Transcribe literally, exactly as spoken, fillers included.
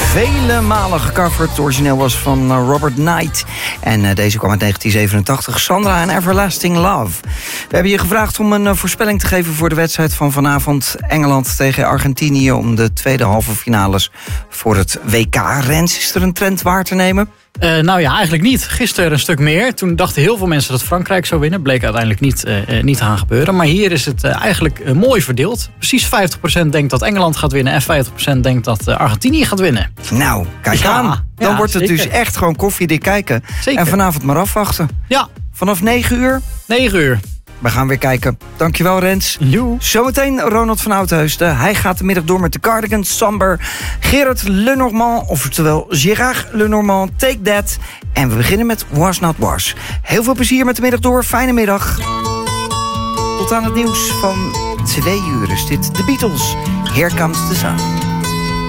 vele malen gecoverd. Het origineel was van Robert Knight. En uh, deze kwam uit negentien zevenentachtig. Sandra en Everlasting Love. We hebben je gevraagd om een uh, voorspelling te geven voor de wedstrijd van vanavond. Engeland tegen Argentinië om de tweede halve finales voor het W K. Rens, is er een trend waar te nemen? Uh, nou ja, eigenlijk niet. Gisteren een stuk meer. Toen dachten heel veel mensen dat Frankrijk zou winnen. Bleek uiteindelijk niet, uh, niet te gaan gebeuren. Maar hier is het uh, eigenlijk uh, mooi verdeeld. Precies vijftig procent denkt dat Engeland gaat winnen en vijftig procent denkt dat uh, Argentinië gaat winnen. Nou, kijk ja, aan. Dan ja, wordt het zeker. dus echt gewoon koffiedik kijken. Zeker. En vanavond maar afwachten. Ja. Vanaf negen uur? negen uur. We gaan weer kijken. Dankjewel, Rens. Joe. Zometeen Ronald van Oudheusden. Hij gaat de middag door met de Cardigans, Samber, Gerard Lenormand, oftewel Gérard Lenormand, Take That. En we beginnen met Was Not Was. Heel veel plezier met de middag door. Fijne middag. Tot aan het nieuws van twee uur is dit The Beatles. Here Comes the Sun.